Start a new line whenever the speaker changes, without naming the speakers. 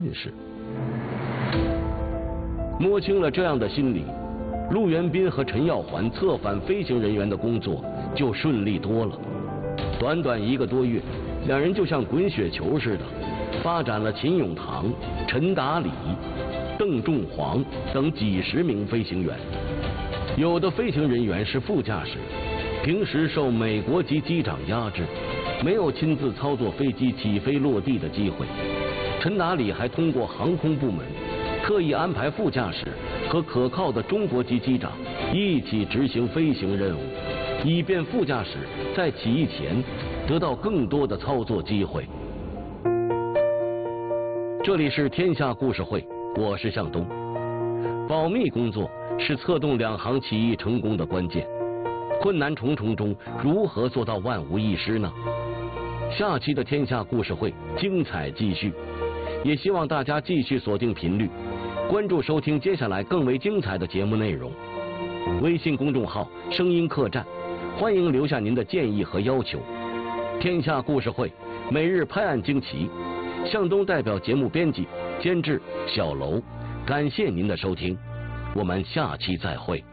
运势。摸清了这样的心理，陆元斌和陈耀环策反飞行人员的工作就顺利多了。短短1个多月，两人就像滚雪球似的，发展了秦永堂、陈达礼、邓仲煌等几十名飞行员。有的飞行人员是副驾驶，平时受美国籍机长压制，没有亲自操作飞机起飞落地的机会。陈达礼还通过航空部门特意安排副驾驶和可靠的中国籍机长一起执行飞行任务，以便副驾驶在起义前得到更多的操作机会。这里是天下故事会，我是向东。保密工作是策动两航起义成功的关键，困难重重中如何做到万无一失呢？下期的天下故事会精彩继续，也希望大家继续锁定频率，关注收听接下来更为精彩的节目内容。微信公众号声音客栈，欢迎留下您的建议和要求。天下故事会每日拍案惊奇，向东代表节目编辑监制小楼，感谢您的收听，我们下期再会。